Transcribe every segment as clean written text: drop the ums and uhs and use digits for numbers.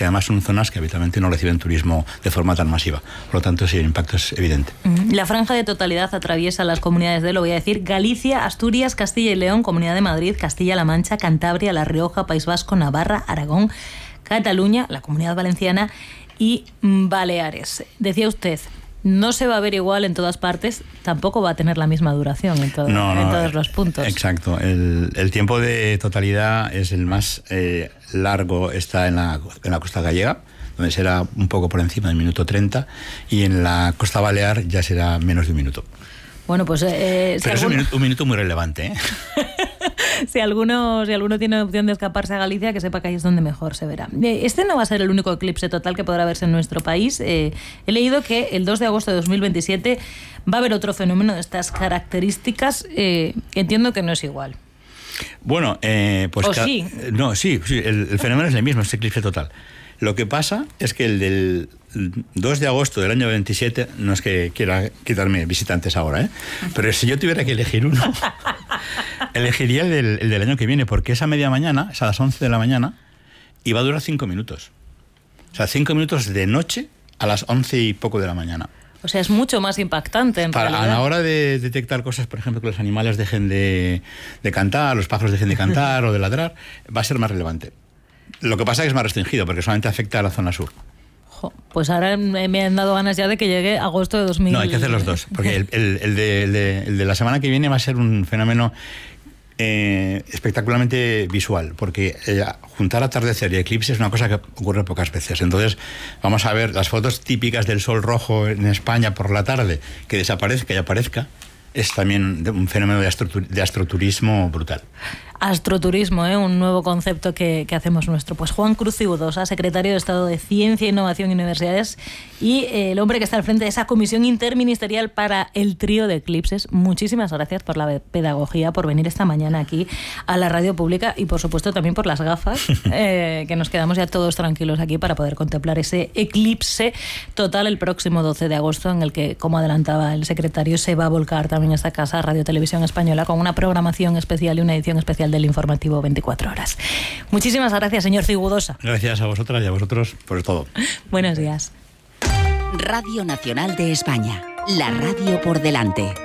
que además son zonas que habitualmente no reciben turismo de forma tan masiva. Por lo tanto, sí, el impacto es evidente. La franja de totalidad atraviesa las comunidades de, lo voy a decir, Galicia, Asturias, Castilla y León, Comunidad de Madrid, Castilla-La Mancha, Cantabria, La Rioja, País Vasco, Navarra, Aragón, Cataluña, la Comunidad Valenciana y Baleares. Decía usted, no se va a ver igual en todas partes, tampoco va a tener la misma duración en todos los puntos. Exacto. El tiempo de totalidad es el más largo, está en la costa gallega, donde será un poco por encima del minuto 30, y en la costa balear ya será menos de un minuto. Bueno, pues... pero es un minuto muy relevante, ¿eh? Si alguno tiene opción de escaparse a Galicia, que sepa que ahí es donde mejor se verá. Este no va a ser el único eclipse total que podrá verse en nuestro país. He leído que el 2 de agosto de 2027 va a haber otro fenómeno de estas características. Entiendo que no es igual. Bueno, pues... ¿O sí? No, sí, el fenómeno es el mismo, es eclipse total. Lo que pasa es que el del 2 de agosto del año 27, no es que quiera quitarme visitantes ahora, pero si yo tuviera que elegir uno, elegiría el del año que viene, porque esa media mañana, es a las 11 de la mañana, y va a durar 5 minutos. O sea, 5 minutos de noche a las 11 y poco de la mañana. O sea, es mucho más impactante, realidad. A la hora de detectar cosas, por ejemplo, que los animales dejen de cantar, los pájaros dejen de cantar o de ladrar, va a ser más relevante. Lo que pasa es que es más restringido, porque solamente afecta a la zona sur. Pues ahora me han dado ganas ya de que llegue agosto de 2000. No, hay que hacer los dos, porque el de la semana que viene va a ser un fenómeno espectacularmente visual, porque juntar atardecer y eclipse es una cosa que ocurre pocas veces. Entonces vamos a ver las fotos típicas del sol rojo en España por la tarde, que desaparezca y aparezca. Es también un fenómeno de astroturismo brutal. Astroturismo, un nuevo concepto que hacemos nuestro. Pues Juan Cruz Cigudosa, secretario de Estado de Ciencia, Innovación y Universidades, y el hombre que está al frente de esa comisión interministerial para el trío de eclipses. Muchísimas gracias por la pedagogía, por venir esta mañana aquí a la radio pública y por supuesto también por las gafas, que nos quedamos ya todos tranquilos aquí para poder contemplar ese eclipse total el próximo 12 de agosto, en el que, como adelantaba el secretario, se va a volcar también esta casa, Radio Televisión Española, con una programación especial y una edición especial del informativo 24 horas. Muchísimas gracias, señor Cigudosa. Gracias a vosotras y a vosotros por todo. Buenos días. Radio Nacional de España, la radio por delante.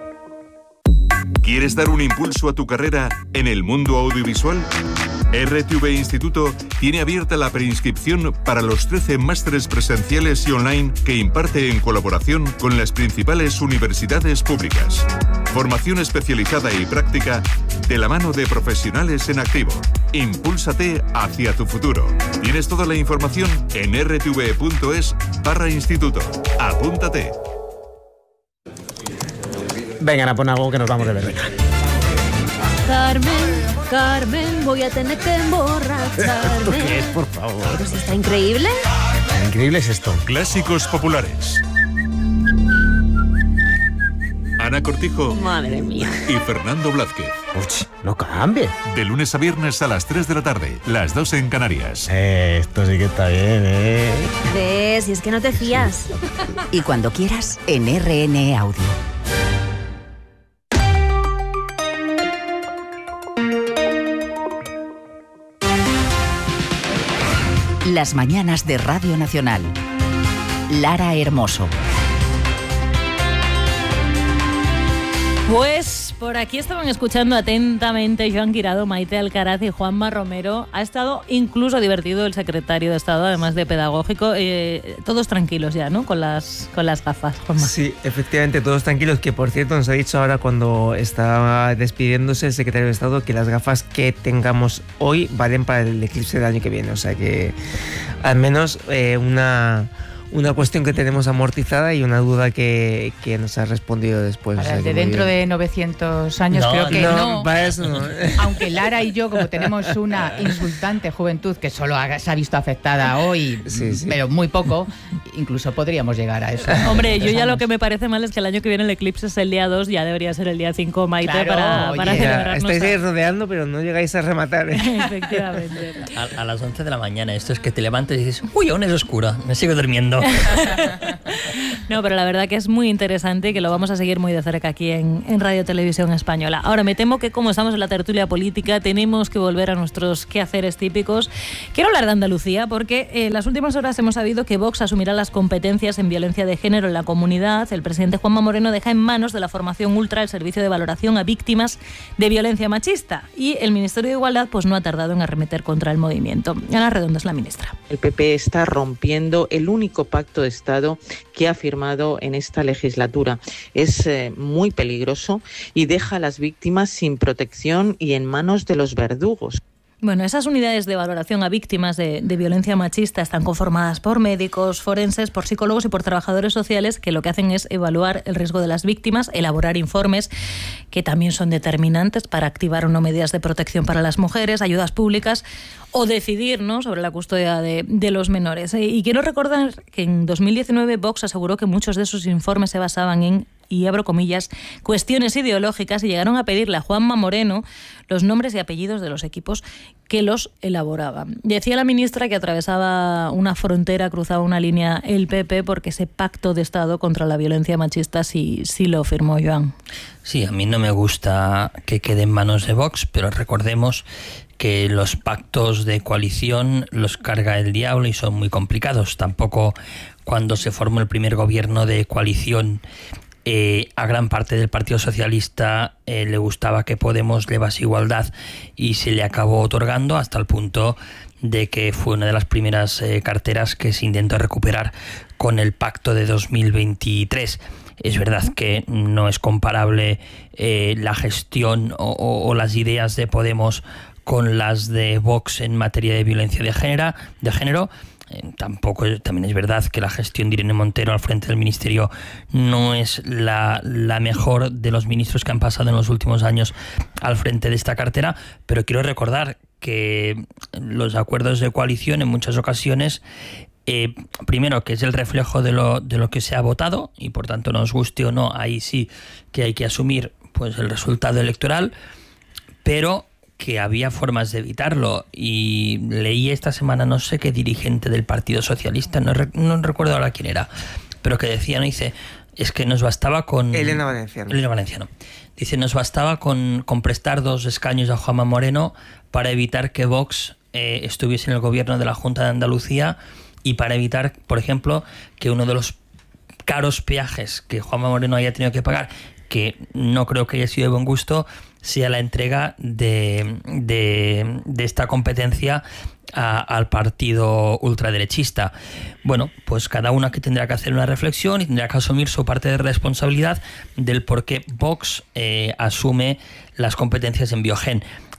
¿Quieres dar un impulso a tu carrera en el mundo audiovisual? RTV Instituto tiene abierta la preinscripción para los 13 másteres presenciales y online que imparte en colaboración con las principales universidades públicas. Formación especializada y práctica de la mano de profesionales en activo. Impúlsate hacia tu futuro. Tienes toda la información en rtv.es/instituto. Apúntate. Vengan a poner algo que nos vamos de ver. Carmen, voy a tener que emborracharme. ¿Esto qué es, por favor? Pero si está increíble. Increíble es esto. Clásicos populares. Ana Cortijo. Madre mía. Y Fernando Blázquez. Uy, no cambie. De lunes a viernes a las 3 de la tarde, las 2 en Canarias. Esto sí que está bien, ¿Ves? Si es que no te fías. Y cuando quieras, en RN Audio. Las mañanas de Radio Nacional. Lara Hermoso. Pues por aquí estaban escuchando atentamente Joan Guirado, Maite Alcaraz y Juanma Romero. Ha estado incluso divertido el secretario de Estado, además de pedagógico. Todos tranquilos ya, ¿no? Con las gafas, Juanma. Sí, efectivamente, todos tranquilos. Que por cierto nos ha dicho ahora cuando estaba despidiéndose el secretario de Estado que las gafas que tengamos hoy valen para el eclipse del año que viene. O sea que al menos una cuestión que tenemos amortizada y una duda que nos ha respondido después. Para de dentro de 900 años creo que no. Para eso no. Aunque Lara y yo, como tenemos una insultante juventud que solo se ha visto afectada hoy, sí. Pero muy poco, incluso podríamos llegar a eso. Hombre, yo ya lo que me parece mal es que el año que viene el eclipse es el día 2, ya debería ser el día 5, Maite, claro, para celebrarnos. Estáis ahí rodeando, pero no llegáis a rematar. Efectivamente. A las 11 de la mañana, esto es que te levantes y dices, uy, aún es oscura, me sigo durmiendo. No, pero la verdad que es muy interesante y que lo vamos a seguir muy de cerca aquí en Radio Televisión Española. Ahora, me temo que como estamos en la tertulia política, tenemos que volver a nuestros quehaceres típicos. Quiero hablar de Andalucía porque en las últimas horas hemos sabido que Vox asumirá las competencias en violencia de género en la comunidad. El presidente Juanma Moreno deja en manos de la formación Ultra el servicio de valoración a víctimas de violencia machista y el Ministerio de Igualdad pues no ha tardado en arremeter contra el movimiento. Ana Redondo es la ministra. El PP está rompiendo el único pacto de Estado que ha firmado en esta legislatura. Es muy peligroso y deja a las víctimas sin protección y en manos de los verdugos. Bueno, esas unidades de valoración a víctimas de violencia machista están conformadas por médicos, forenses, por psicólogos y por trabajadores sociales que lo que hacen es evaluar el riesgo de las víctimas, elaborar informes que también son determinantes para activar o no medidas de protección para las mujeres, ayudas públicas o decidir, ¿no?, sobre la custodia de los menores. Y quiero recordar que en 2019 Vox aseguró que muchos de esos informes se basaban en, y abro comillas, cuestiones ideológicas y llegaron a pedirle a Juanma Moreno los nombres y apellidos de los equipos que los elaboraban. Decía la ministra que atravesaba una frontera, cruzaba una línea el PP porque ese pacto de Estado contra la violencia machista sí lo firmó Joan. Sí, a mí no me gusta que quede en manos de Vox, pero recordemos que los pactos de coalición los carga el diablo y son muy complicados. Tampoco cuando se formó el primer gobierno de coalición a gran parte del Partido Socialista le gustaba que Podemos llevase igualdad y se le acabó otorgando hasta el punto de que fue una de las primeras carteras que se intentó recuperar con el pacto de 2023. Es verdad que no es comparable la gestión o las ideas de Podemos con las de Vox en materia de violencia de género. También es verdad que la gestión de Irene Montero al frente del ministerio no es la mejor de los ministros que han pasado en los últimos años al frente de esta cartera, pero quiero recordar que los acuerdos de coalición en muchas ocasiones, primero, que es el reflejo de lo que se ha votado y por tanto nos guste o no, ahí sí que hay que asumir pues el resultado electoral, pero que había formas de evitarlo. Y leí esta semana, no sé qué dirigente del Partido Socialista, no recuerdo ahora quién era, pero que decía, ¿no? Dice, es que nos bastaba con... Elena Valenciano. Dice, nos bastaba con prestar 2 escaños a Juanma Moreno para evitar que Vox estuviese en el gobierno de la Junta de Andalucía y para evitar, por ejemplo, que uno de los caros peajes que Juanma Moreno haya tenido que pagar, que no creo que haya sido de buen gusto, sea la entrega de esta competencia al partido ultraderechista. Bueno, pues cada uno que tendrá que hacer una reflexión y tendrá que asumir su parte de responsabilidad del por qué Vox asume las competencias en Biogen.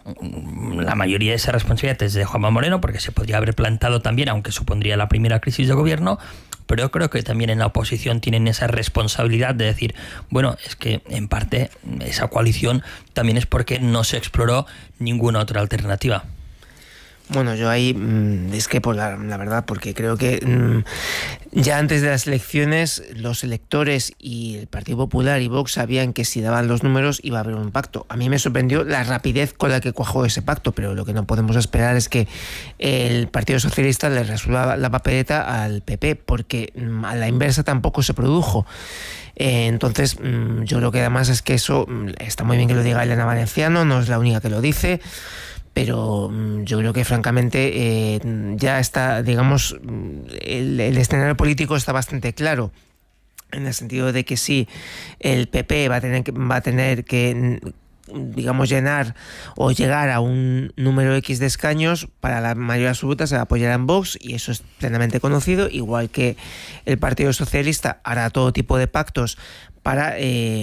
La mayoría de esa responsabilidad es de Juanma Moreno, porque se podría haber plantado también, aunque supondría la primera crisis de gobierno, pero yo creo que también en la oposición tienen esa responsabilidad de decir, bueno, es que en parte esa coalición también es porque no se exploró ninguna otra alternativa. Bueno, yo ahí es que por la verdad, porque creo que ya antes de las elecciones los electores y el Partido Popular y Vox sabían que si daban los números iba a haber un pacto. A mí me sorprendió la rapidez con la que cuajó ese pacto, pero lo que no podemos esperar es que el Partido Socialista le resuelva la papeleta al PP, porque a la inversa tampoco se produjo. Entonces yo creo que además es que eso está muy bien que lo diga Elena Valenciano, no es la única que lo dice, pero yo creo que francamente ya está, digamos, el escenario político está bastante claro, en el sentido de que sí, el PP va a tener que digamos, llenar o llegar a un número X de escaños. Para la mayoría absoluta se apoyará en Vox y eso es plenamente conocido, igual que el Partido Socialista hará todo tipo de pactos para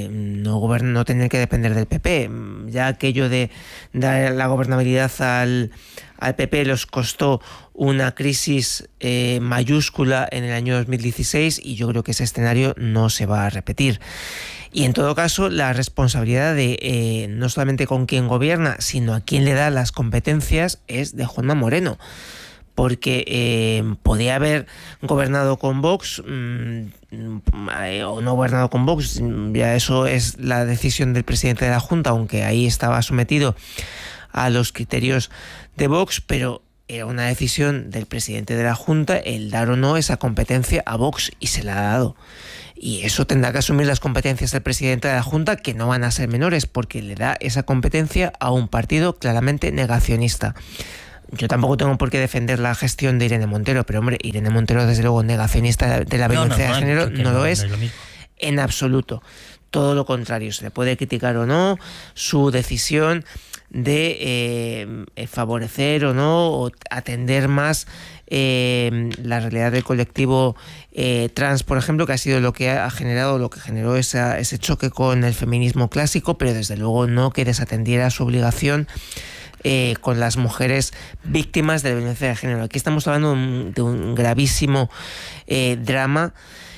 no tener que depender del PP. Ya aquello de dar la gobernabilidad al PP les costó una crisis mayúscula en el año 2016 y yo creo que ese escenario no se va a repetir. Y en todo caso, la responsabilidad de no solamente con quién gobierna, sino a quién le da las competencias es de Juanma Moreno. Porque podía haber gobernado con Vox o no gobernado con Vox, ya eso es la decisión del presidente de la Junta, aunque ahí estaba sometido a los criterios de Vox, pero era una decisión del presidente de la Junta el dar o no esa competencia a Vox, y se la ha dado. Y eso tendrá que asumir las competencias del presidente de la Junta, que no van a ser menores, porque le da esa competencia a un partido claramente negacionista. Yo tampoco tengo por qué defender la gestión de Irene Montero, pero hombre, Irene Montero desde luego negacionista de la violencia de género no lo es en absoluto. Todo lo contrario, se le puede criticar o no su decisión de favorecer o no, o atender más la realidad del colectivo trans, por ejemplo, que ha sido lo que ha generado, lo que generó ese choque con el feminismo clásico, pero desde luego no que desatendiera su obligación con las mujeres víctimas de la violencia de género. Aquí estamos hablando de un gravísimo drama,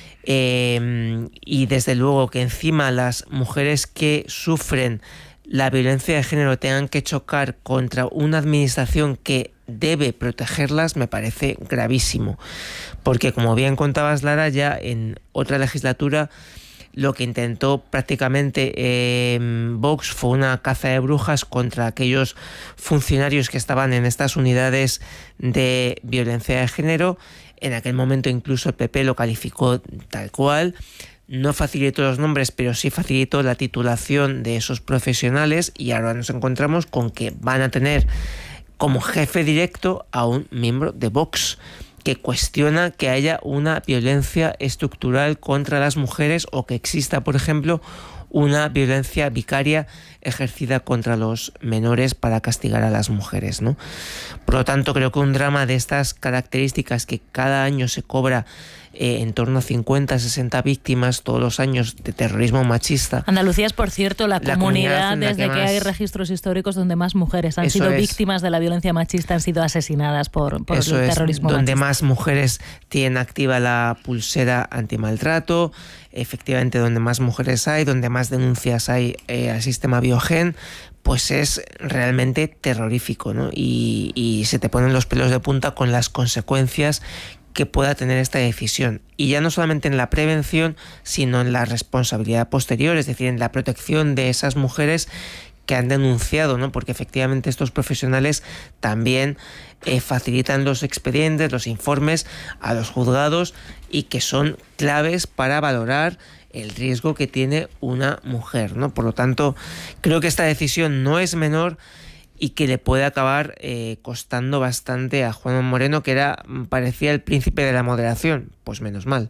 y desde luego que encima las mujeres que sufren la violencia de género tengan que chocar contra una administración que debe protegerlas, me parece gravísimo, porque como bien contabas, Lara, ya en otra legislatura lo que intentó prácticamente Vox fue una caza de brujas contra aquellos funcionarios que estaban en estas unidades de violencia de género. En aquel momento incluso el PP lo calificó tal cual. No facilitó los nombres, pero sí facilitó la titulación de esos profesionales, y ahora nos encontramos con que van a tener como jefe directo a un miembro de Vox que cuestiona que haya una violencia estructural contra las mujeres, o que exista, por ejemplo, una violencia vicaria ejercida contra los menores para castigar a las mujeres, ¿no? Por lo tanto, creo que un drama de estas características, que cada año se cobra en torno a 50, 60 víctimas todos los años de terrorismo machista. Andalucía es, por cierto, la comunidad desde que hay registros históricos donde más mujeres han sido víctimas de la violencia machista, han sido asesinadas por el terrorismo machista. Donde más mujeres tienen activa la pulsera antimaltrato, efectivamente donde más mujeres hay, donde más denuncias hay al sistema Biogen, pues es realmente terrorífico, ¿no? Y se te ponen los pelos de punta con las consecuencias que pueda tener esta decisión, y ya no solamente en la prevención, sino en la responsabilidad posterior, es decir, en la protección de esas mujeres que han denunciado, ¿no? Porque efectivamente estos profesionales también facilitan los expedientes, los informes a los juzgados, y que son claves para valorar el riesgo que tiene una mujer, ¿no? Por lo tanto, creo que esta decisión no es menor, y que le puede acabar costando bastante a Juanma Moreno, que parecía el príncipe de la moderación. Pues menos mal.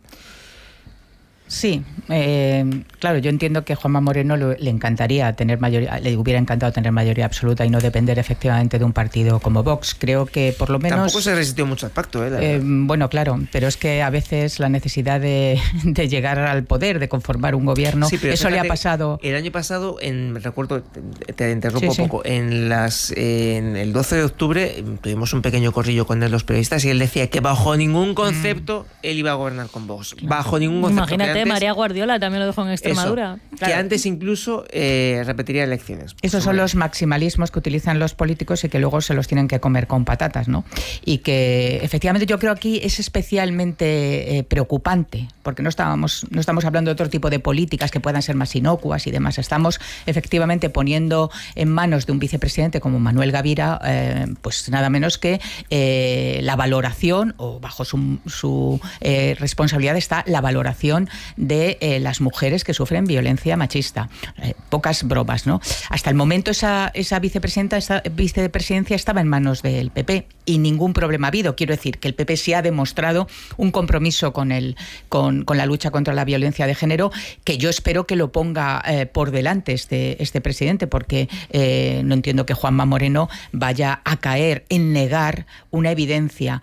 Sí, claro, yo entiendo que Juanma Moreno le encantaría tener mayoría, le hubiera encantado tener mayoría absoluta y no depender efectivamente de un partido como Vox. Creo que por lo menos... Tampoco se resistió mucho al pacto, bueno, claro, pero es que a veces la necesidad de llegar al poder, de conformar un gobierno, sí, eso le ha pasado... El año pasado, recuerdo, te interrumpo un poco, en el 12 de octubre tuvimos un pequeño corrillo con él, los periodistas, y él decía que bajo ningún concepto él iba a gobernar con Vox. Bajo ningún concepto. Imagínate, antes, María Guardiola también lo dejó en Extremadura. Eso, claro. Que antes incluso repetiría elecciones. Esos son los maximalismos que utilizan los políticos y que luego se los tienen que comer con patatas, ¿no? Y que efectivamente yo creo aquí es especialmente preocupante, porque no estamos hablando de otro tipo de políticas que puedan ser más inocuas y demás. Estamos efectivamente poniendo en manos de un vicepresidente como Manuel Gavira, pues nada menos que la valoración, o bajo su responsabilidad está la valoración de las mujeres que sufren violencia machista. Pocas bromas, ¿no? Hasta el momento esa vicepresidencia estaba en manos del PP y ningún problema ha habido. Quiero decir que el PP sí ha demostrado un compromiso con la lucha contra la violencia de género, que yo espero que lo ponga por delante este presidente, porque no entiendo que Juanma Moreno vaya a caer en negar una evidencia,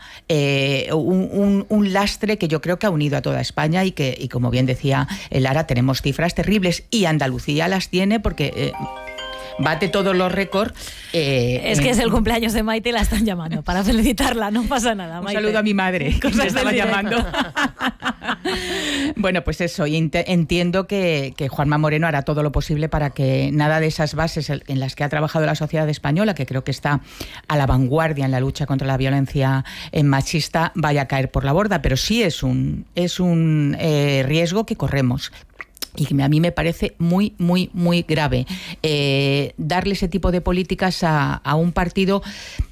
un lastre que yo creo que ha unido a toda España y como bien decía Lara, tenemos cifras terribles y Andalucía las tiene porque bate todos los récords. Es que es el cumpleaños de Maite y la están llamando para felicitarla, no pasa nada, Maite. Un saludo a mi madre, que me estaba llamando. Bueno, pues eso, y entiendo que Juanma Moreno hará todo lo posible para que nada de esas bases en las que ha trabajado la sociedad española, que creo que está a la vanguardia en la lucha contra la violencia machista, vaya a caer por la borda, pero sí es un riesgo que corremos. Y que a mí me parece muy, muy, muy grave darle ese tipo de políticas a un partido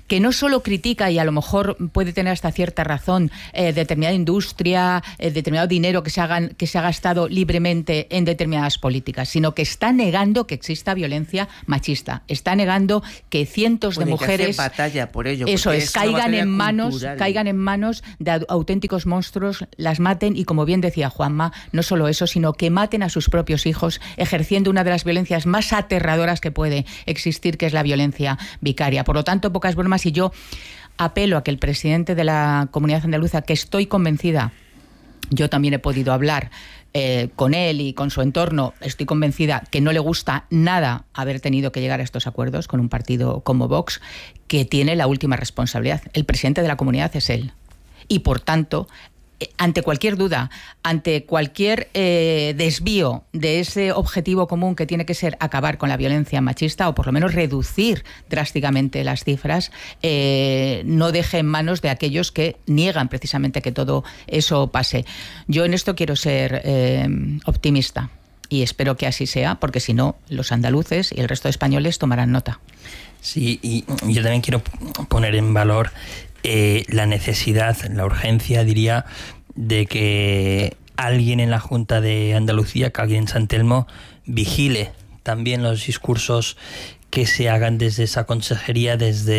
que no solo critica, y a lo mejor puede tener hasta cierta razón, determinada industria, determinado dinero que se ha gastado libremente en determinadas políticas, sino que está negando que exista violencia machista, está negando que cientos de mujeres batalla por ello, eso es, caigan en manos de auténticos monstruos, las maten y, como bien decía Juanma, no solo eso, sino que maten a sus propios hijos ejerciendo una de las violencias más aterradoras que puede existir, que es la violencia vicaria. Por lo tanto, pocas bromas, y yo apelo a que el presidente de la Comunidad Andaluza, que estoy convencida, yo también he podido hablar con él y con su entorno, estoy convencida que no le gusta nada haber tenido que llegar a estos acuerdos con un partido como Vox, que tiene la última responsabilidad. El presidente de la comunidad es él. Y, por tanto, ante cualquier duda, ante cualquier desvío de ese objetivo común que tiene que ser acabar con la violencia machista, o por lo menos reducir drásticamente las cifras, no deje en manos de aquellos que niegan precisamente que todo eso pase. Yo en esto quiero ser optimista y espero que así sea, porque si no, los andaluces y el resto de españoles tomarán nota. Sí, y yo también quiero poner en valor la necesidad, la urgencia, diría, de que alguien en la Junta de Andalucía, que alguien en San Telmo, vigile también los discursos que se hagan desde esa consejería,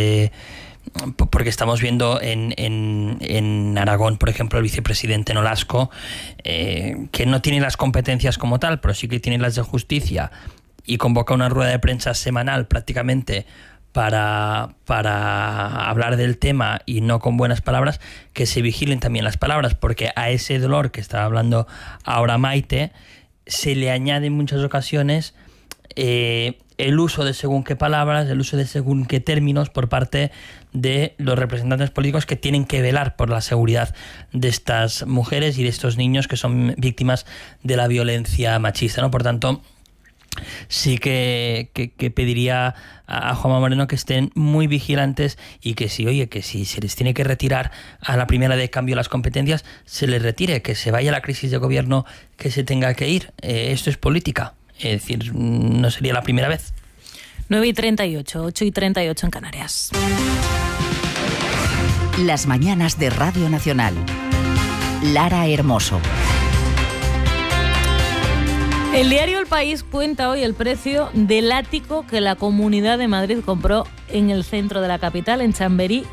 porque estamos viendo en Aragón, por ejemplo, el vicepresidente Nolasco, que no tiene las competencias como tal, pero sí que tiene las de justicia, y convoca una rueda de prensa semanal prácticamente para hablar del tema, y no con buenas palabras, que se vigilen también las palabras, porque a ese dolor que estaba hablando ahora Maite se le añade en muchas ocasiones el uso de según qué palabras, el uso de según qué términos por parte de los representantes políticos que tienen que velar por la seguridad de estas mujeres y de estos niños que son víctimas de la violencia machista, ¿no? Por tanto, sí que pediría a Juanma Moreno que estén muy vigilantes, y que si se les tiene que retirar a la primera de cambio las competencias, se les retire, que se vaya la crisis de gobierno que se tenga que ir. Esto es política, es decir, no sería la primera vez. 9:38, 8:38 en Canarias. Las mañanas de Radio Nacional. Lara Hermoso. El diario El País cuenta hoy el precio del ático que la Comunidad de Madrid compró en el centro de la capital, en Chamberí.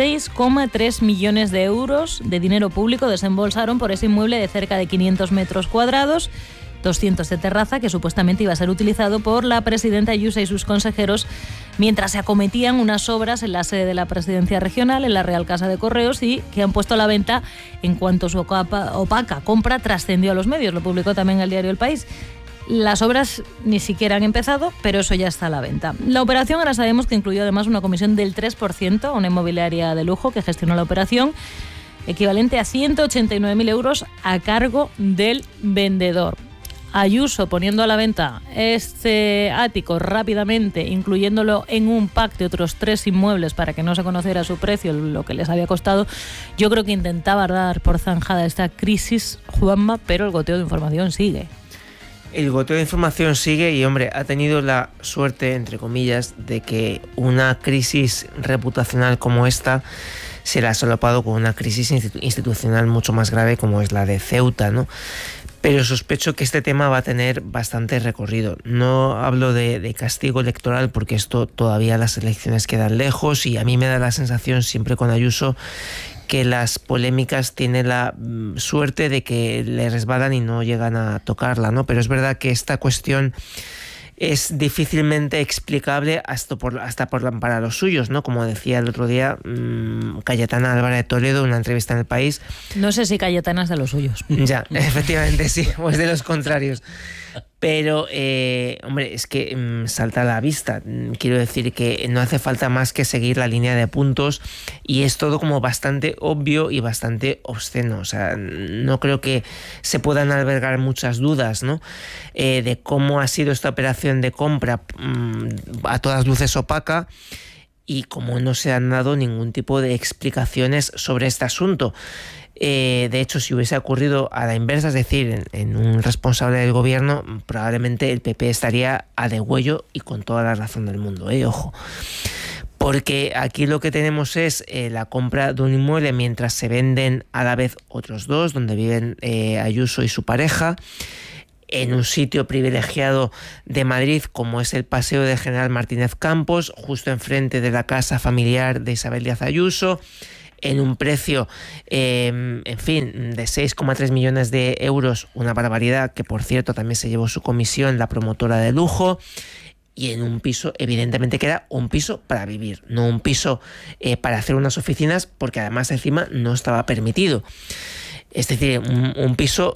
6,3 millones de euros de dinero público desembolsaron por ese inmueble de cerca de 500 metros cuadrados, 200 de terraza, que supuestamente iba a ser utilizado por la presidenta Ayuso y sus consejeros mientras se acometían unas obras en la sede de la Presidencia Regional, en la Real Casa de Correos, y que han puesto a la venta en cuanto su opaca compra trascendió a los medios. Lo publicó también el diario El País. Las obras ni siquiera han empezado, pero eso ya está a la venta. La operación, ahora sabemos que incluyó además una comisión del 3% a una inmobiliaria de lujo que gestionó la operación, equivalente a 189.000 euros a cargo del vendedor. Ayuso poniendo a la venta este ático rápidamente, incluyéndolo en un pack de otros 3 inmuebles para que no se conociera su precio, lo que les había costado. Yo creo que intentaba dar por zanjada esta crisis, Juanma, pero el goteo de información sigue. El goteo de información sigue y, hombre, ha tenido la suerte, entre comillas, de que una crisis reputacional como esta se la ha solapado con una crisis institucional mucho más grave como es la de Ceuta, ¿no? Pero sospecho que este tema va a tener bastante recorrido. No hablo de castigo electoral porque esto todavía las elecciones quedan lejos, y a mí me da la sensación siempre con Ayuso que las polémicas tienen la suerte de que le resbalan y no llegan a tocarla, ¿no? Pero es verdad que esta cuestión es difícilmente explicable para los suyos, ¿no? Como decía el otro día Cayetana Álvarez de Toledo en una entrevista en El País. No sé si Cayetana es de los suyos. Ya, efectivamente sí, o es de los contrarios. Pero, hombre, es que salta a la vista. Quiero decir que no hace falta más que seguir la línea de puntos, y es todo como bastante obvio y bastante obsceno. O sea, no creo que se puedan albergar muchas dudas, ¿no? De cómo ha sido esta operación de compra a todas luces opaca, y cómo no se han dado ningún tipo de explicaciones sobre este asunto. De hecho, si hubiese ocurrido a la inversa, es decir, en un responsable del gobierno, probablemente el PP estaría a degüello y con toda la razón del mundo, ojo. Porque aquí lo que tenemos es la compra de un inmueble mientras se venden a la vez otros dos, donde viven Ayuso y su pareja, en un sitio privilegiado de Madrid como es el Paseo de General Martínez Campos, justo enfrente de la casa familiar de Isabel Díaz Ayuso, en un precio, en fin, de 6,3 millones de euros, una barbaridad, que por cierto también se llevó su comisión la promotora de lujo, y en un piso, evidentemente que era un piso para vivir, no un piso para hacer unas oficinas, porque además encima no estaba permitido. Es decir, un piso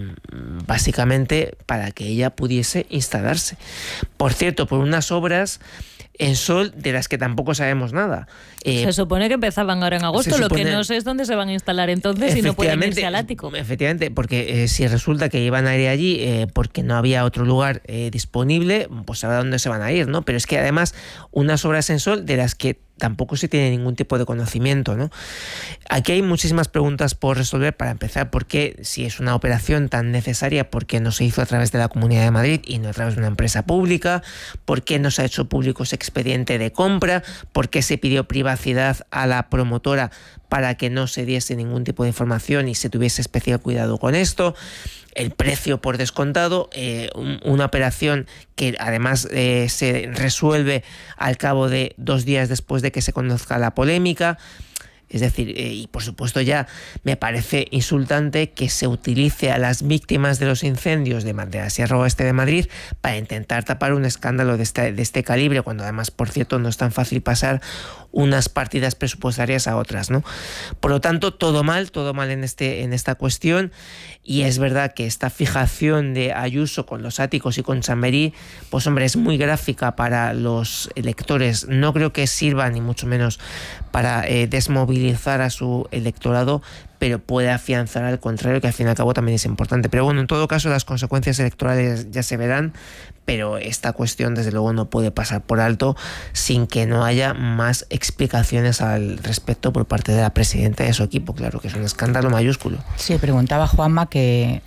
básicamente para que ella pudiese instalarse. Por cierto, por unas obras en Sol de las que tampoco sabemos nada. Se supone que empezaban ahora en agosto, lo que no sé es dónde se van a instalar entonces y no pueden irse al ático. Efectivamente, porque si resulta que iban a ir allí porque no había otro lugar disponible, pues sabrá dónde se van a ir, ¿no? Pero es que además unas obras en Sol de las que tampoco se tiene ningún tipo de conocimiento, ¿no? Aquí hay muchísimas preguntas por resolver. Para empezar, ¿por qué, si es una operación tan necesaria, por qué no se hizo a través de la Comunidad de Madrid y no a través de una empresa pública? ¿Por qué no se ha hecho público ese expediente de compra? ¿Por qué se pidió privacidad a la promotora para que no se diese ningún tipo de información y se tuviese especial cuidado con esto? El precio por descontado, una operación que además se resuelve al cabo de 2 días después de que se conozca la polémica. Es decir, y por supuesto ya me parece insultante que se utilice a las víctimas de los incendios de la Sierra Oeste de Madrid para intentar tapar un escándalo de este calibre, cuando además, por cierto, no es tan fácil pasar unas partidas presupuestarias a otras, ¿no? Por lo tanto, todo mal en esta cuestión, y es verdad que esta fijación de Ayuso con los áticos y con Chamberí, pues hombre, es muy gráfica para los electores. No creo que sirva ni mucho menos para desmovilizar a su electorado, pero puede afianzar al contrario, que al fin y al cabo también es importante. Pero bueno, en todo caso las consecuencias electorales ya se verán, pero esta cuestión desde luego no puede pasar por alto sin que no haya más explicaciones al respecto por parte de la presidenta y de su equipo. Claro que es un escándalo mayúsculo. Sí, preguntaba Juanma que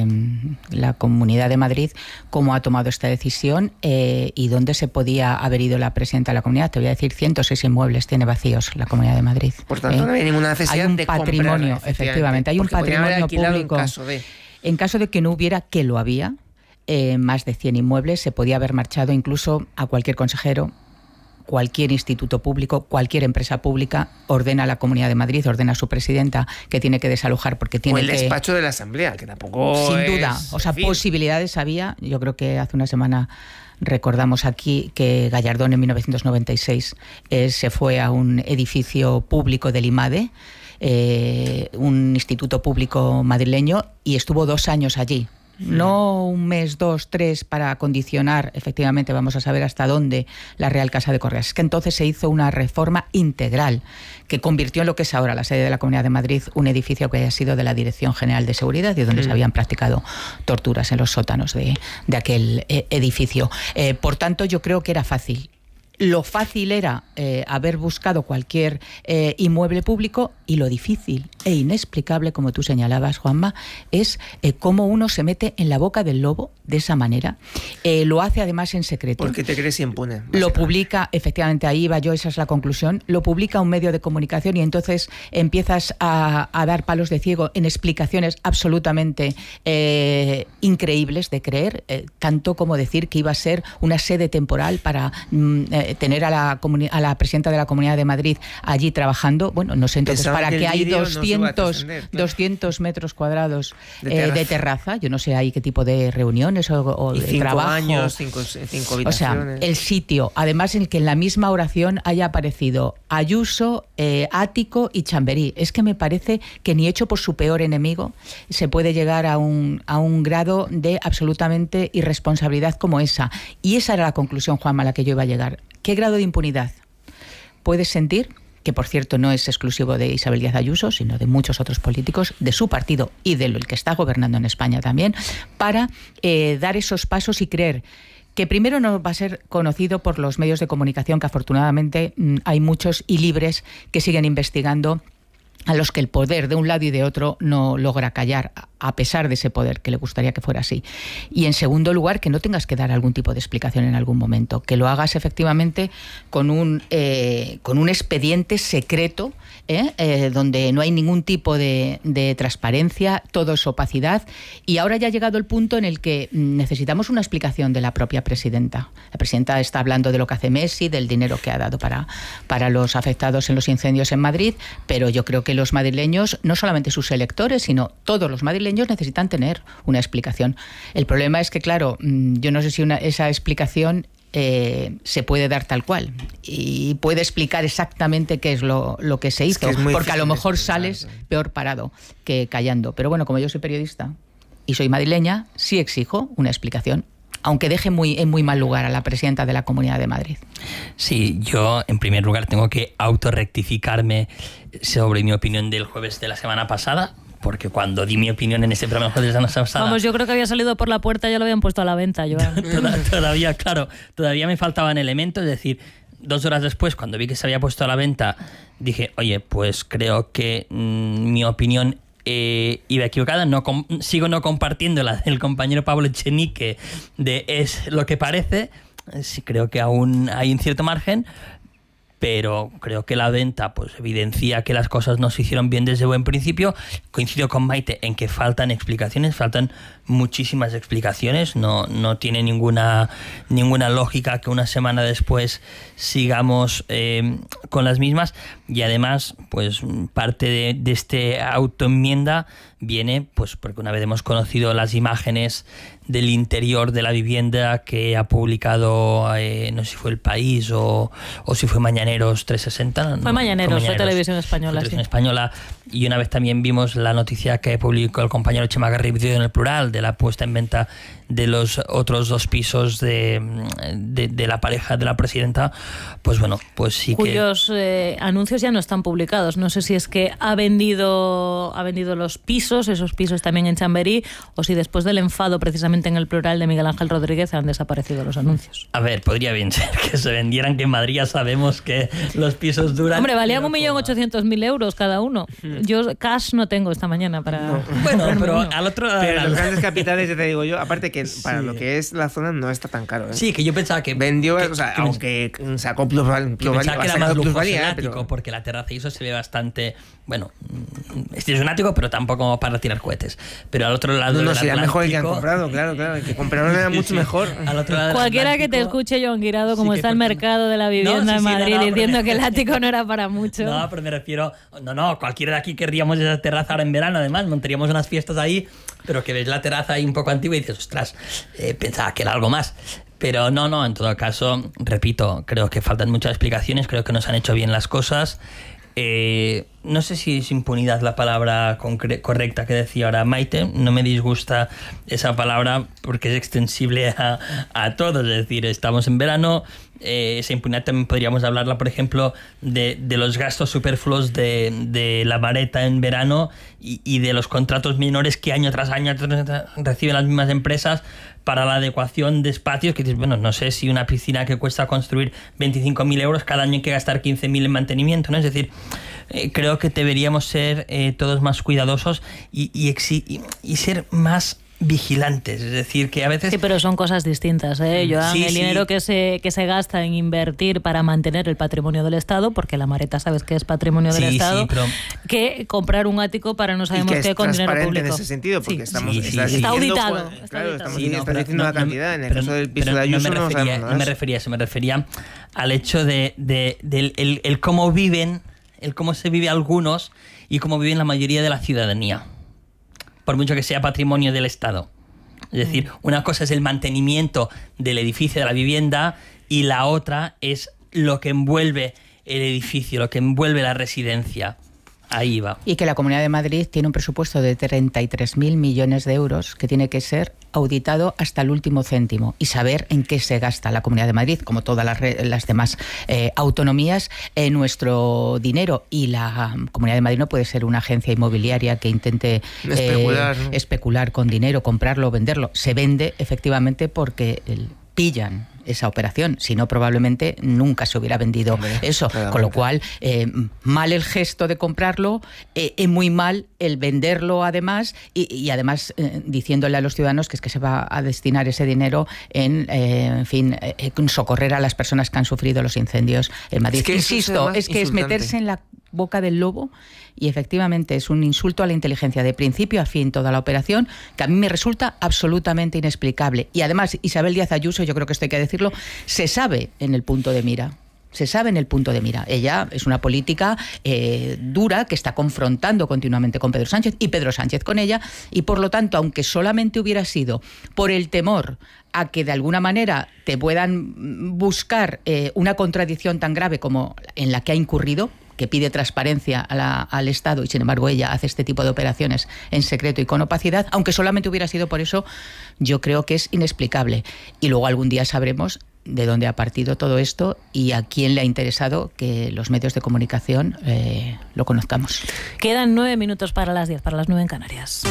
la Comunidad de Madrid cómo ha tomado esta decisión y dónde se podía haber ido la presidenta de la comunidad. Te voy a decir, 106 inmuebles tiene vacíos la Comunidad de Madrid. Por tanto, no hay ninguna necesidad de patrimonio, efectivamente, hay un patrimonio público. En caso de que no hubiera, que lo había, más de 100 inmuebles, se podía haber marchado incluso a cualquier consejero, cualquier instituto público, cualquier empresa pública, ordena a la Comunidad de Madrid, ordena a su presidenta que tiene que desalojar porque tiene que... O el despacho de la Asamblea, que tampoco sin duda, o sea, posibilidades había. Yo creo que hace una semana recordamos aquí que Gallardón en 1996 se fue a un edificio público del IMADE, un instituto público madrileño, y estuvo 2 años allí. No 1 mes, 2, 3 para condicionar, efectivamente vamos a saber hasta dónde, la Real Casa de Correas. Es que entonces se hizo una reforma integral que convirtió en lo que es ahora la sede de la Comunidad de Madrid un edificio que haya sido de la Dirección General de Seguridad y donde se habían practicado torturas en los sótanos de aquel edificio. Por tanto, yo creo que era fácil. Lo fácil era haber buscado cualquier inmueble público, y lo difícil e inexplicable, como tú señalabas, Juanma, es cómo uno se mete en la boca del lobo de esa manera. Lo hace además en secreto. Porque te crees impune. Lo publica, efectivamente, ahí iba yo, esa es la conclusión, lo publica un medio de comunicación y entonces empiezas a dar palos de ciego en explicaciones absolutamente increíbles de creer, tanto como decir que iba a ser una sede temporal para tener a la presidenta de la Comunidad de Madrid allí trabajando. Bueno, no sé entonces para qué hay 200 metros cuadrados de terraza. Yo no sé ahí qué tipo de reuniones o de 5 trabajo. años, 5 habitaciones. O sea, el sitio, además en el que en la misma oración haya aparecido Ayuso, ático y Chamberí. Es que me parece que ni hecho por su peor enemigo se puede llegar a un grado de absolutamente irresponsabilidad como esa. Y esa era la conclusión, Juanma, a la que yo iba a llegar. ¿Qué grado de impunidad puedes sentir? Que por cierto no es exclusivo de Isabel Díaz Ayuso, sino de muchos otros políticos de su partido y del que está gobernando en España también, para dar esos pasos y creer que primero no va a ser conocido por los medios de comunicación, que afortunadamente hay muchos y libres que siguen investigando, a los que el poder de un lado y de otro no logra callar. a pesar de ese poder, que le gustaría que fuera así. Y en segundo lugar, que no tengas que dar algún tipo de explicación en algún momento, que lo hagas efectivamente con un expediente secreto, donde no hay ningún tipo de transparencia, todo es opacidad. Y ahora ya ha llegado el punto en el que necesitamos una explicación de la propia presidenta. La presidenta está hablando de lo que hace Messi, del dinero que ha dado para los afectados en los incendios en Madrid, pero yo creo que los madrileños, no solamente sus electores, sino todos los madrileños necesitan tener una explicación. El problema es que, claro, yo no sé si esa explicación se puede dar tal cual y puede explicar exactamente qué es lo que se hizo, porque a lo mejor sales peor parado que callando. Pero bueno, como yo soy periodista y soy madrileña, sí exijo una explicación, aunque deje en muy mal lugar a la presidenta de la Comunidad de Madrid. Sí, yo en primer lugar tengo que autorrectificarme sobre mi opinión del jueves de la semana pasada, porque cuando di mi opinión en ese programa el jueves de la semana pasada... Vamos, yo creo que había salido por la puerta y ya lo habían puesto a la venta, Joan. Todavía me faltaban elementos, es decir, 2 horas después, cuando vi que se había puesto a la venta, dije, oye, pues creo que mi opinión iba equivocada, sigo no compartiendo la del compañero Pablo Echenique de es lo que parece, sí creo que aún hay un cierto margen, pero creo que la venta pues evidencia que las cosas no se hicieron bien desde buen principio. Coincido con Maite en que faltan explicaciones, faltan muchísimas explicaciones, no tiene ninguna lógica que una semana después sigamos con las mismas, y además pues parte de este autoenmienda viene pues porque una vez hemos conocido las imágenes del interior de la vivienda que ha publicado, no sé si fue El País o si fue Mañaneros 360. Fue Mañaneros, fue Televisión Española. Televisión Española, y una vez también vimos la noticia que publicó el compañero Chema Garrido en El Plural de la puesta en venta de los otros 2 pisos de la pareja de la presidenta. Pues bueno, pues sí cuyos anuncios ya no están publicados. No sé si es que ha vendido los pisos, esos pisos también en Chamberí, o si después del enfado precisamente en El Plural de Miguel Ángel Rodríguez han desaparecido los anuncios. A ver, podría bien ser que se vendieran, que en Madrid ya sabemos que los pisos duran... Hombre, valían 1.800.000 euros cada uno. Yo cash no tengo esta mañana para... No. Bueno, pero al otro lado... Pero los grandes capitales, ya te digo yo, aparte que para lo que es la zona no está tan caro. Sí, que yo pensaba que... Vendió, aunque sacó plusvalía. Yo pensaba que era más lujoso el ático, porque la terraza y eso se ve bastante... Bueno, es un ático, pero tampoco para tirar cohetes. Pero al otro lado no, sería mejor el que han comprado, claro, el que compraron era mucho mejor. Al otro lado cualquiera que te escuche, Joan Guirado, como está el mercado de la vivienda en Madrid, diciendo que el ático no era para mucho. No, pero me refiero... No, cualquiera de aquí querríamos esa terraza ahora en verano, además, montaríamos unas fiestas ahí, pero que ves la terraza ahí un poco antigua y dices, ostras, pensaba que era algo más. Pero no, en todo caso, repito, creo que faltan muchas explicaciones, creo que no se han hecho bien las cosas. No sé si es impunidad la palabra correcta que decía ahora Maite, no me disgusta esa palabra porque es extensible a todos, es decir, estamos en verano, esa impunidad también podríamos hablarla, por ejemplo, de los gastos superfluos de la vareta en verano y de los contratos menores que año tras año reciben las mismas empresas para la adecuación de espacios, que dices, bueno, no sé si una piscina que cuesta construir 25.000 euros, cada año hay que gastar 15.000 en mantenimiento, ¿no? Es decir, creo que deberíamos ser todos más cuidadosos y ser más vigilantes, es decir, que a veces... Sí, pero son cosas distintas, Joan, sí, el dinero que se gasta en invertir para mantener el patrimonio del Estado, porque la Mareta sabes que es patrimonio del Estado, pero... que comprar un ático para no sabemos qué con dinero público. En ese sentido, porque está auditado. Claro, estamos diciendo la cantidad, en el caso del piso de Ayuso no sabemos nada. No me refería a eso, me refería al hecho del cómo viven, el cómo se vive algunos y cómo viven la mayoría de la ciudadanía, por mucho que sea patrimonio del Estado. Es decir, una cosa es el mantenimiento del edificio, de la vivienda, y la otra es lo que envuelve el edificio, lo que envuelve la residencia. Ahí va. Y que la Comunidad de Madrid tiene un presupuesto de 33.000 millones de euros que tiene que ser auditado hasta el último céntimo y saber en qué se gasta la Comunidad de Madrid, como todas las demás autonomías, nuestro dinero. Y la Comunidad de Madrid no puede ser una agencia inmobiliaria que intente especular con dinero, comprarlo o venderlo. Se vende efectivamente porque pillan esa operación, si no probablemente nunca se hubiera vendido eso, con lo cual mal el gesto de comprarlo, muy mal el venderlo además y además diciéndole a los ciudadanos que es que se va a destinar ese dinero en socorrer a las personas que han sufrido los incendios en Madrid. Insisto, es que es meterse en la boca del lobo y efectivamente es un insulto a la inteligencia de principio a fin toda la operación, que a mí me resulta absolutamente inexplicable. Y además Isabel Díaz Ayuso, yo creo que esto hay que decirlo, se sabe en el punto de mira. Ella es una política dura que está confrontando continuamente con Pedro Sánchez y Pedro Sánchez con ella, y por lo tanto, aunque solamente hubiera sido por el temor a que de alguna manera te puedan buscar una contradicción tan grave como en la que ha incurrido, que pide transparencia al Estado y sin embargo ella hace este tipo de operaciones en secreto y con opacidad, aunque solamente hubiera sido por eso, yo creo que es inexplicable. Y luego algún día sabremos de dónde ha partido todo esto y a quién le ha interesado que los medios de comunicación lo conozcamos. Quedan 9 minutos para las 10, para las 9 en Canarias.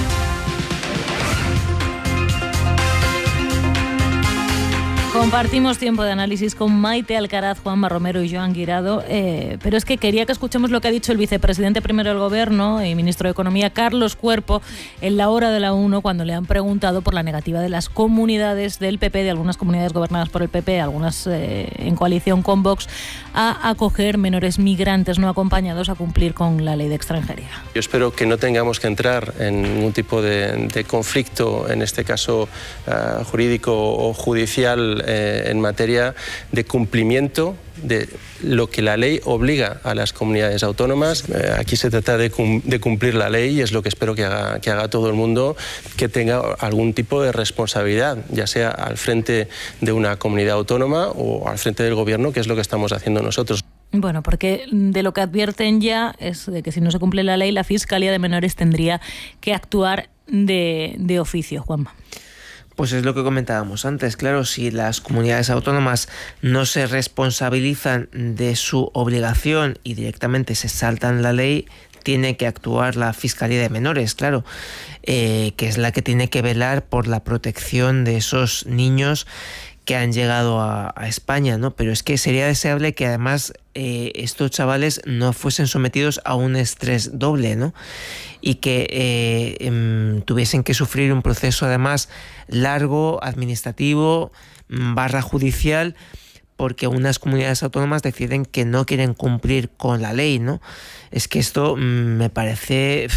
Compartimos tiempo de análisis con Maite Alcaraz, Juanma Romero y Joan Guirado, pero es que quería que escuchemos lo que ha dicho el vicepresidente primero del Gobierno y ministro de Economía, Carlos Cuerpo, en la hora de la 1, cuando le han preguntado por la negativa de las comunidades del PP, de algunas comunidades gobernadas por el PP, algunas en coalición con Vox, a acoger menores migrantes no acompañados a cumplir con la ley de extranjería. Yo espero que no tengamos que entrar en ningún tipo de conflicto, en este caso jurídico o judicial, en materia de cumplimiento de lo que la ley obliga a las comunidades autónomas. Aquí se trata de cumplir la ley y es lo que espero que haga todo el mundo que tenga algún tipo de responsabilidad, ya sea al frente de una comunidad autónoma o al frente del Gobierno, que es lo que estamos haciendo nosotros. Bueno, porque de lo que advierten ya es de que si no se cumple la ley, la Fiscalía de Menores tendría que actuar de oficio, Juanma. Pues es lo que comentábamos antes, claro, si las comunidades autónomas no se responsabilizan de su obligación y directamente se saltan la ley, tiene que actuar la Fiscalía de Menores, claro, que es la que tiene que velar por la protección de esos niños que han llegado a España, ¿no? Pero es que sería deseable que además estos chavales no fuesen sometidos a un estrés doble, ¿no? Y que tuviesen que sufrir un proceso además largo, administrativo, ¡judicial, porque unas comunidades autónomas deciden que no quieren cumplir con la ley, ¿no? Es que esto me parece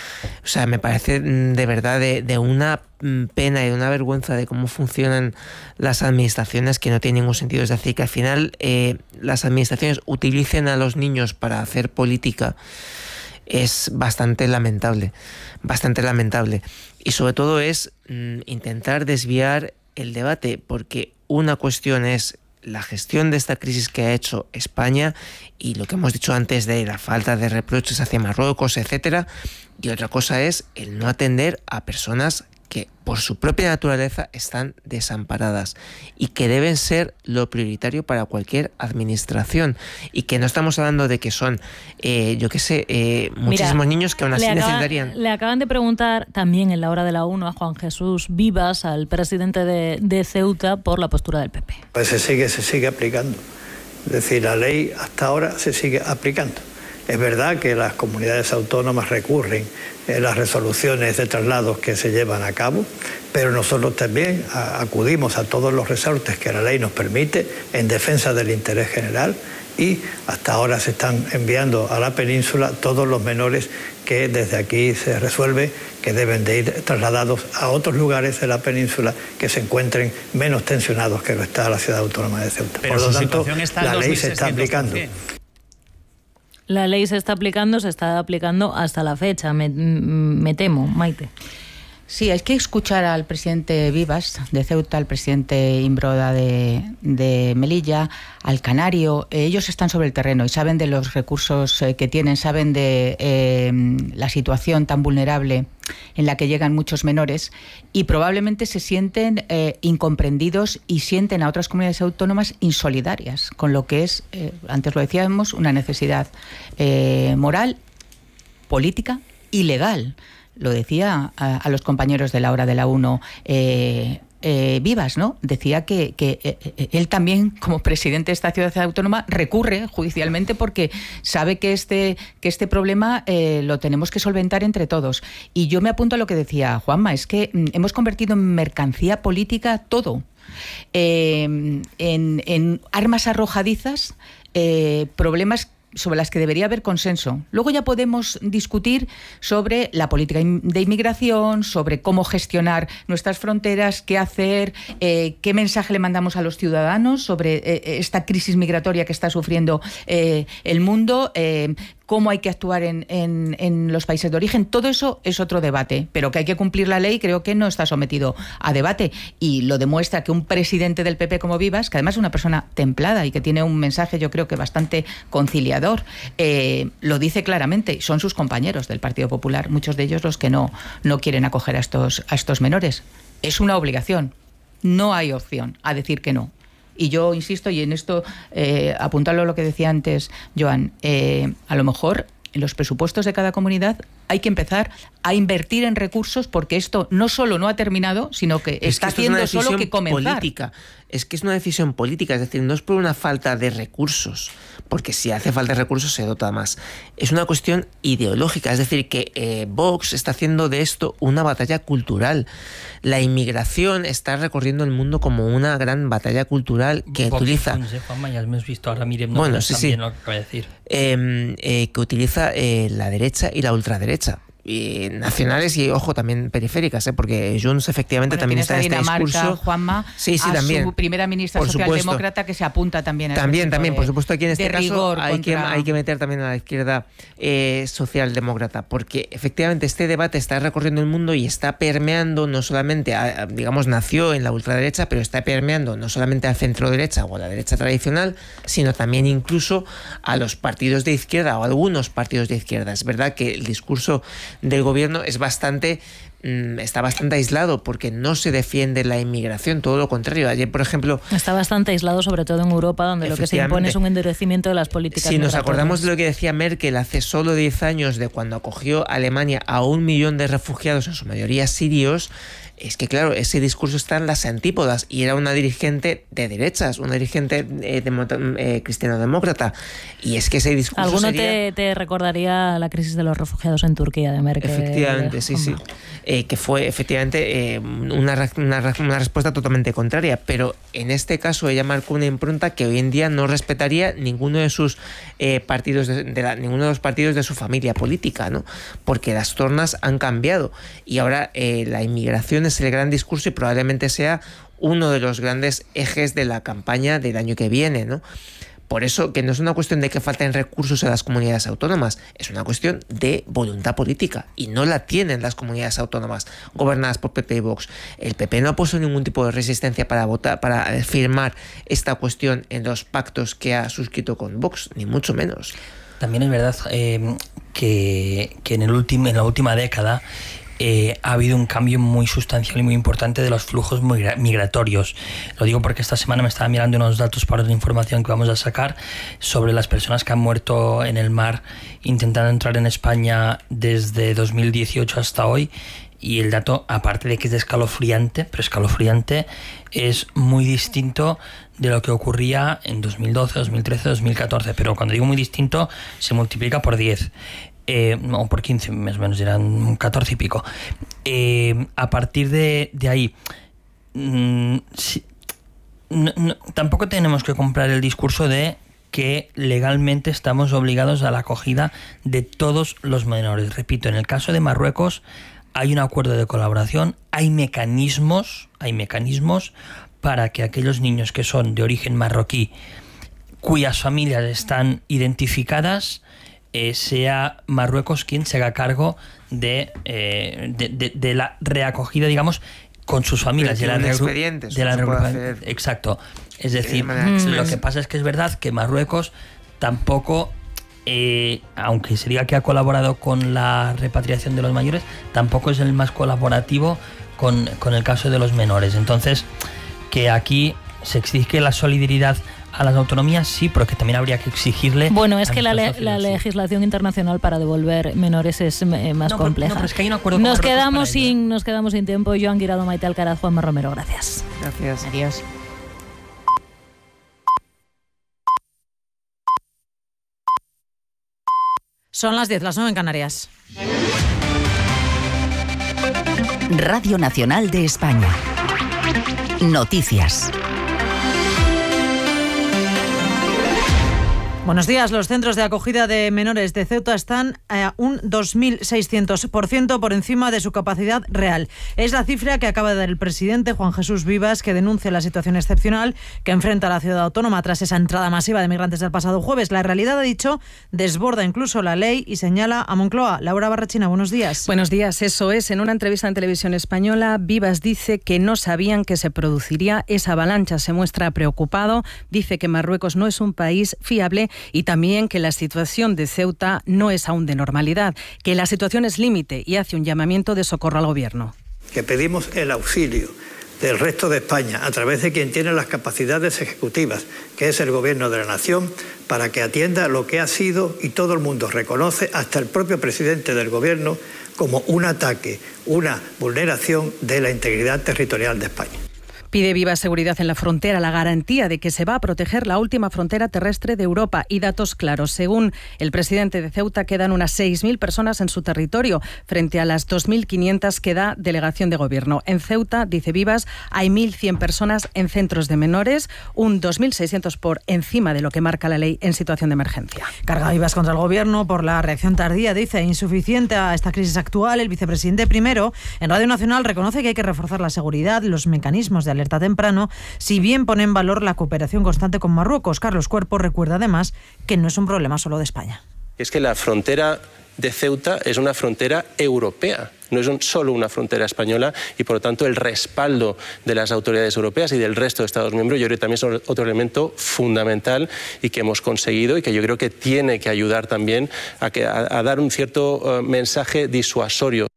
de verdad de una pena y de una vergüenza de cómo funcionan las administraciones, que no tiene ningún sentido. Es decir, que al final las administraciones utilicen a los niños para hacer política es bastante lamentable. Y sobre todo es intentar desviar el debate, porque una cuestión es la gestión de esta crisis que ha hecho España y lo que hemos dicho antes de la falta de reproches hacia Marruecos, etcétera, y otra cosa es el no atender a personas que por su propia naturaleza están desamparadas y que deben ser lo prioritario para cualquier administración, y que no estamos hablando de que son muchísimos niños que aún así necesitarían. Le acaban de preguntar también en la hora de la 1 a Juan Jesús Vivas, al presidente de Ceuta, por la postura del PP. Pues se sigue aplicando, es decir, la ley hasta ahora se sigue aplicando. Es verdad que las comunidades autónomas recurren en las resoluciones de traslados que se llevan a cabo, pero nosotros también acudimos a todos los resortes que la ley nos permite en defensa del interés general, y hasta ahora se están enviando a la península todos los menores que desde aquí se resuelve que deben de ir trasladados a otros lugares de la península que se encuentren menos tensionados que lo está la ciudad autónoma de Ceuta. Pero por lo tanto, la ley se está aplicando. La ley se está aplicando hasta la fecha, me temo, Maite. Sí, hay que escuchar al presidente Vivas de Ceuta, al presidente Imbroda de Melilla, al canario. Ellos están sobre el terreno y saben de los recursos que tienen, saben de la situación tan vulnerable en la que llegan muchos menores, y probablemente se sienten incomprendidos y sienten a otras comunidades autónomas insolidarias, con lo que es, antes lo decíamos, una necesidad moral, política y legal. Lo decía a los compañeros de la hora de la 1 Vivas, ¿no? Decía que él también, como presidente de esta ciudad autónoma, recurre judicialmente porque sabe que este problema lo tenemos que solventar entre todos. Y yo me apunto a lo que decía Juanma, es que hemos convertido en mercancía política todo. En armas arrojadizas, problemas sobre las que debería haber consenso. Luego ya podemos discutir sobre la política de inmigración, sobre cómo gestionar nuestras fronteras, qué hacer, qué mensaje le mandamos a los ciudadanos sobre esta crisis migratoria que está sufriendo el mundo, cómo hay que actuar en los países de origen. Todo eso es otro debate, pero que hay que cumplir la ley creo que no está sometido a debate, y lo demuestra que un presidente del PP como Vivas, que además es una persona templada y que tiene un mensaje yo creo que bastante conciliador, lo dice claramente, y son sus compañeros del Partido Popular, muchos de ellos los que no quieren acoger a estos menores. Es una obligación, no hay opción a decir que no. Y yo insisto, y en esto apuntarlo a lo que decía antes Joan, a lo mejor en los presupuestos de cada comunidad hay que empezar a invertir en recursos, porque esto no solo no ha terminado, sino que está haciendo solo que comenzar. Política. Es que es una decisión política, es decir, no es por una falta de recursos, porque si hace falta de recursos se dota más. Es una cuestión ideológica, es decir, que Vox está haciendo de esto una batalla cultural. La inmigración está recorriendo el mundo como una gran batalla cultural que Vox utiliza... Juanma, ya hemos visto ahora, Miriam, no, bueno, sí. Lo que acaba de decir. Que utiliza la derecha y la ultraderecha. Y nacionales y, ojo, también periféricas, porque Junts efectivamente también está en este discurso. Juanma, sí, también. Su primera ministra socialdemócrata que se apunta también a también, por supuesto, aquí en este caso hay que meter también a la izquierda socialdemócrata, porque efectivamente este debate está recorriendo el mundo y está permeando no solamente, digamos, nació en la ultraderecha, pero está permeando no solamente al centro derecha o a la derecha tradicional, sino también incluso a los partidos de izquierda o a algunos partidos de izquierda. Es verdad que el discurso del gobierno está bastante aislado, porque no se defiende la inmigración, todo lo contrario. Ayer, por ejemplo... Está bastante aislado, sobre todo en Europa, donde lo que se impone es un endurecimiento de las políticas migratorias. Si nos migratorias. acordamos de lo que decía Merkel hace solo 10 años, de cuando acogió Alemania a 1 millón de refugiados, en su mayoría sirios, es que, claro, ese discurso está en las antípodas, y era una dirigente de derechas, una dirigente cristiano-demócrata, y es que ese discurso Alguno sería... te recordaría la crisis de los refugiados en Turquía de Merkel. Efectivamente, sí. Que fue efectivamente una respuesta totalmente contraria, pero en este caso ella marcó una impronta que hoy en día no respetaría ninguno de sus partidos, ninguno de los partidos de su familia política, ¿no? Porque las tornas han cambiado, y ahora la inmigración es el gran discurso y probablemente sea uno de los grandes ejes de la campaña del año que viene, ¿no? Por eso, que no es una cuestión de que falten recursos en las comunidades autónomas, es una cuestión de voluntad política, y no la tienen las comunidades autónomas gobernadas por PP y Vox. El PP no ha puesto ningún tipo de resistencia para votar, para firmar esta cuestión en los pactos que ha suscrito con Vox, ni mucho menos. También es verdad que en la última década ha habido un cambio muy sustancial y muy importante de los flujos migratorios. Lo digo porque esta semana me estaba mirando unos datos para una información que vamos a sacar sobre las personas que han muerto en el mar intentando entrar en España desde 2018 hasta hoy, y el dato, aparte de que es escalofriante, es muy distinto de lo que ocurría en 2012, 2013, 2014, pero cuando digo muy distinto se multiplica por 10. O por 15, más o menos, eran 14 y pico. A partir de ahí, tampoco tenemos que comprar el discurso de que legalmente estamos obligados a la acogida de todos los menores. Repito, en el caso de Marruecos hay un acuerdo de colaboración, hay mecanismos para que aquellos niños que son de origen marroquí, cuyas familias están identificadas, sea Marruecos quien se haga cargo de la reacogida, digamos, con sus familias. Exacto. Es decir, lo que pasa es que es verdad que Marruecos tampoco, aunque se diga que ha colaborado con la repatriación de los mayores, tampoco es el más colaborativo con el caso de los menores. Entonces, que aquí se exige la solidaridad a las autonomías sí, pero que también habría que exigirle... Bueno, es que la legislación internacional para devolver menores es más compleja. Pero es que hay un acuerdo nos quedamos sin tiempo. Joan Guirado, Maite Alcaraz, Juanma Romero, gracias. Gracias. Adiós. Son las 10, las 9 en Canarias. Radio Nacional de España. Noticias. Buenos días. Los centros de acogida de menores de Ceuta están a un 2.600% por encima de su capacidad real. Es la cifra que acaba de dar el presidente Juan Jesús Vivas, que denuncia la situación excepcional que enfrenta la ciudad autónoma tras esa entrada masiva de migrantes del pasado jueves. La realidad, ha dicho, desborda incluso la ley y señala a Moncloa. Laura Barrachina, buenos días. Buenos días, eso es. En una entrevista en Televisión Española, Vivas dice que no sabían que se produciría esa avalancha. Se muestra preocupado, dice que Marruecos no es un país fiable y también que la situación de Ceuta no es aún de normalidad, que la situación es límite y hace un llamamiento de socorro al Gobierno. Que pedimos el auxilio del resto de España a través de quien tiene las capacidades ejecutivas, que es el Gobierno de la Nación, para que atienda lo que ha sido, y todo el mundo reconoce, hasta el propio presidente del Gobierno, como un ataque, una vulneración de la integridad territorial de España. Pide viva seguridad en la frontera, la garantía de que se va a proteger la última frontera terrestre de Europa y datos claros. Según el presidente de Ceuta, quedan unas 6.000 personas en su territorio, frente a las 2.500 que da delegación de gobierno. En Ceuta, dice Vivas, hay 1.100 personas en centros de menores, un 2.600 por encima de lo que marca la ley en situación de emergencia. Carga Vivas contra el Gobierno por la reacción tardía, dice, insuficiente a esta crisis actual. El vicepresidente primero, en Radio Nacional, reconoce que hay que reforzar la seguridad, los mecanismos de alerta temprano, si bien pone en valor la cooperación constante con Marruecos. Carlos Cuerpo recuerda además que no es un problema solo de España. Es que la frontera de Ceuta es una frontera europea, no es solo una frontera española, y por lo tanto el respaldo de las autoridades europeas y del resto de Estados miembros, yo creo que también es otro elemento fundamental y que hemos conseguido y que yo creo que tiene que ayudar también a dar un cierto mensaje disuasorio.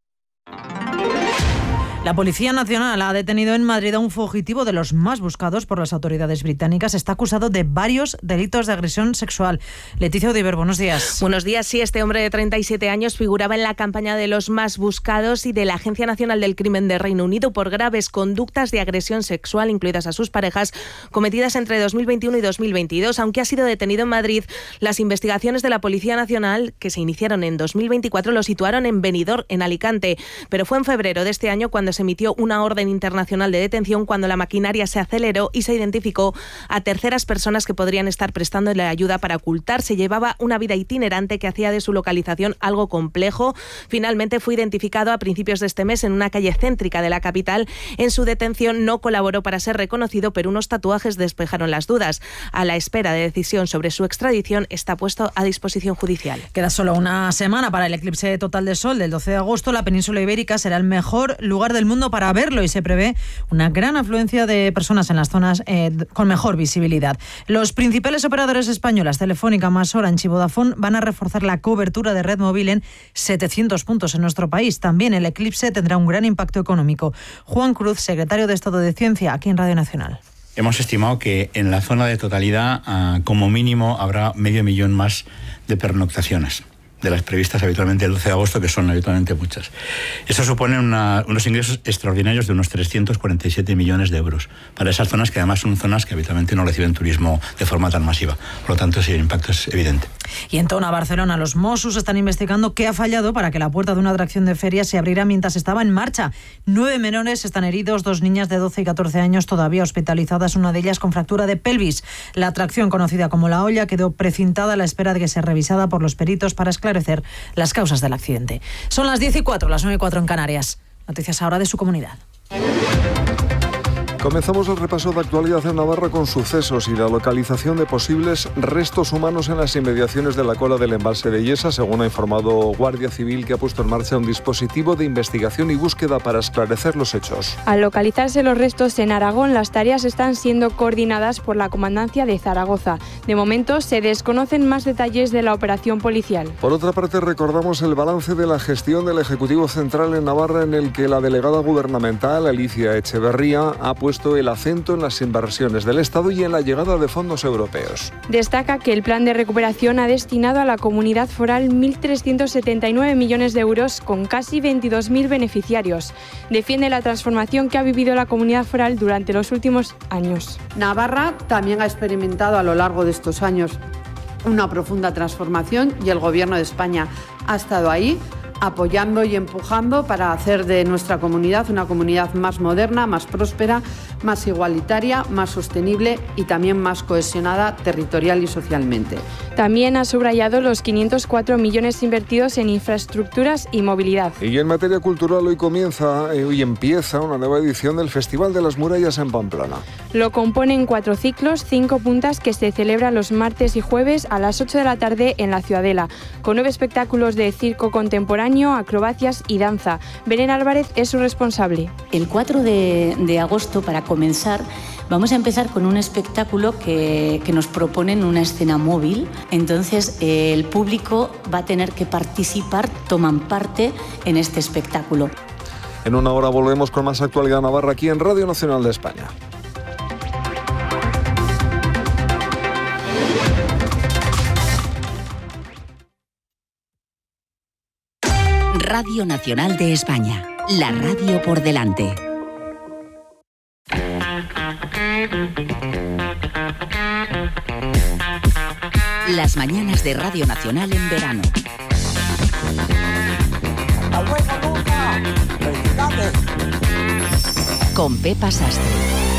La Policía Nacional ha detenido en Madrid a un fugitivo de los más buscados por las autoridades británicas. Está acusado de varios delitos de agresión sexual. Leticia Odiver, buenos días. Buenos días. Sí, este hombre de 37 años figuraba en la campaña de los más buscados y de la Agencia Nacional del Crimen de Reino Unido por graves conductas de agresión sexual, incluidas a sus parejas, cometidas entre 2021 y 2022. Aunque ha sido detenido en Madrid, las investigaciones de la Policía Nacional, que se iniciaron en 2024, lo situaron en Benidorm, en Alicante. Pero fue en febrero de este año cuando se emitió una orden internacional de detención, cuando la maquinaria se aceleró y se identificó a terceras personas que podrían estar prestándole ayuda para ocultarse. Llevaba una vida itinerante que hacía de su localización algo complejo. Finalmente fue identificado a principios de este mes en una calle céntrica de la capital. En su detención no colaboró para ser reconocido, pero unos tatuajes despejaron las dudas. A la espera de decisión sobre su extradición, está puesto a disposición judicial. Queda solo una semana para el eclipse total de sol del 12 de agosto. La península ibérica será el mejor lugar del mundo para verlo y se prevé una gran afluencia de personas en las zonas con mejor visibilidad. Los principales operadores españoles, Telefónica, Más, Orange y Vodafone, van a reforzar la cobertura de red móvil en 700 puntos en nuestro país. También el eclipse tendrá un gran impacto económico. Juan Cruz, secretario de Estado de Ciencia, aquí en Radio Nacional. Hemos estimado que en la zona de totalidad, como mínimo, habrá 500.000 más de pernoctaciones de las previstas habitualmente el 12 de agosto, que son habitualmente muchas. Eso supone unos ingresos extraordinarios de unos 347 millones de euros para esas zonas, que además son zonas que habitualmente no reciben turismo de forma tan masiva. Por lo tanto, sí, el impacto es evidente. Y en Tona, Barcelona, los Mossos están investigando qué ha fallado para que la puerta de una atracción de feria se abriera mientras estaba en marcha. 9 menores están heridos, 2 niñas de 12 y 14 años todavía hospitalizadas, una de ellas con fractura de pelvis. La atracción, conocida como La Olla, quedó precintada a la espera de que sea revisada por los peritos para esclarecer las causas del accidente. Son las 10:04, las 9:04 en Canarias. Noticias ahora de su comunidad. Comenzamos el repaso de actualidad en Navarra con sucesos y la localización de posibles restos humanos en las inmediaciones de la cola del embalse de Yesa, según ha informado Guardia Civil, que ha puesto en marcha un dispositivo de investigación y búsqueda para esclarecer los hechos. Al localizarse los restos en Aragón, las tareas están siendo coordinadas por la Comandancia de Zaragoza. De momento, se desconocen más detalles de la operación policial. Por otra parte, recordamos el balance de la gestión del Ejecutivo Central en Navarra, en el que la delegada gubernamental, Alicia Echeverría, ha puesto puesto el acento en las inversiones del Estado y en la llegada de fondos europeos. Destaca que el plan de recuperación ha destinado a la comunidad foral 1.379 millones de euros con casi 22.000 beneficiarios. Defiende la transformación que ha vivido la comunidad foral durante los últimos años. Navarra también ha experimentado a lo largo de estos años una profunda transformación y el Gobierno de España ha estado ahí apoyando y empujando para hacer de nuestra comunidad una comunidad más moderna, más próspera, más igualitaria, más sostenible y también más cohesionada territorial y socialmente. También ha subrayado los 504 millones invertidos en infraestructuras y movilidad. Y en materia cultural hoy empieza una nueva edición del Festival de las Murallas en Pamplona. Lo componen 4 ciclos, 5 puntas que se celebran los martes y jueves a las 8 de la tarde en la Ciudadela, con 9 espectáculos de circo contemporáneo, acrobacias y danza. Belén Álvarez es su responsable. El 4 de agosto, para comenzar, vamos a empezar con un espectáculo que nos proponen una escena móvil. Entonces, el público va a tener que participar, toman parte en este espectáculo. En una hora volvemos con más actualidad navarra aquí en Radio Nacional de España. Radio Nacional de España, la radio por delante. Las mañanas de Radio Nacional en verano. Con Pepa Sastre.